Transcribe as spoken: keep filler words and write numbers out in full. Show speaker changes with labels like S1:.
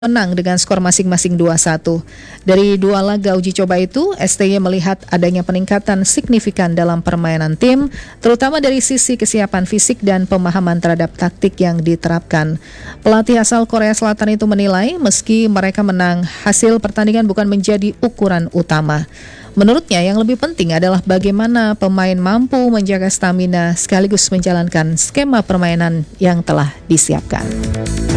S1: menang dengan skor masing-masing dua satu. Dari dua laga uji coba itu, S T Y melihat adanya peningkatan signifikan dalam permainan tim, terutama dari sisi kesiapan fisik dan pemahaman terhadap taktik yang diterapkan. Pelatih asal Korea Selatan itu menilai, meski mereka menang, hasil pertandingan bukan menjadi ukuran utama. Menurutnya, yang lebih penting adalah bagaimana pemain mampu menjaga stamina sekaligus menjalankan skema permainan yang telah disiapkan.